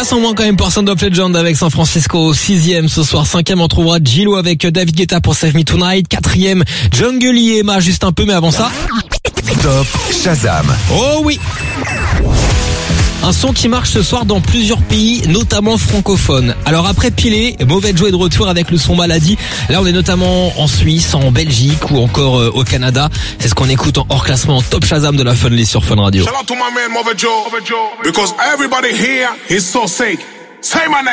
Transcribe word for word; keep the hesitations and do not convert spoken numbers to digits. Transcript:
place en moins quand même pour Sound of Legend avec San Francisco. Sixième ce soir, cinquième on trouvera Gillo avec David Guetta pour Save Me Tonight. Quatrième, Jungle et Emma juste un peu, mais avant ça... Top Shazam. Oh oui. Un son qui marche ce soir dans plusieurs pays, notamment francophones. Alors après Pilé, Mauvais Joe est de retour avec le son Maladie. Là on est notamment en Suisse, en Belgique ou encore euh, au Canada. C'est ce qu'on écoute en hors classement Top Shazam de la Fun List sur Fun Radio. Shout out to my man Mauvais Joe, because everybody here is so sick. Say my name.